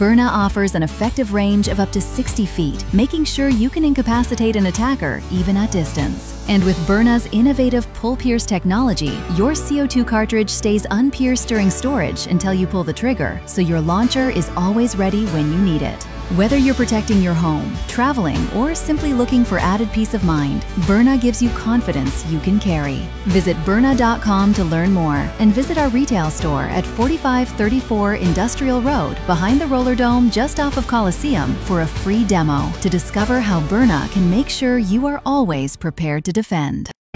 Byrna offers an effective range of up to 60 feet, making sure you can incapacitate an attacker even at distance. And with Byrna's innovative pull-pierce technology, your CO2 cartridge stays unpierced during storage until you pull the trigger, so your launcher is always ready when you need it. Whether you're protecting your home, traveling, or simply looking for added peace of mind, Byrna gives you confidence you can carry. Visit Byrna.com to learn more and visit our retail store at 4534 Industrial Road behind the Roller Dome just off of Coliseum for a free demo to discover how Byrna can make sure you are always prepared to defend.